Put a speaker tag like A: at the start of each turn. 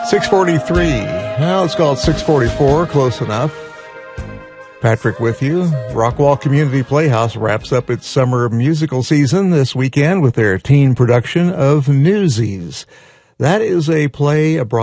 A: 6:43. Now it's called 6:44. Close enough. Patrick with you. Rockwall Community Playhouse wraps up its summer musical season this weekend with their teen production of Newsies. That is a play, a